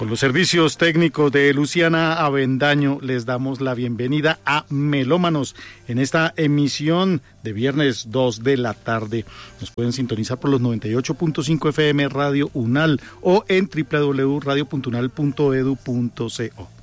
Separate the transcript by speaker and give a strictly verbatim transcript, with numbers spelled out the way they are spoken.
Speaker 1: Con los servicios técnicos de Luciana Avendaño les damos la bienvenida a Melómanos en esta emisión de viernes dos de la tarde. Nos pueden sintonizar por los noventa y ocho punto cinco F M Radio UNAL o en doble u doble u doble u punto radio punto unal punto edu punto co.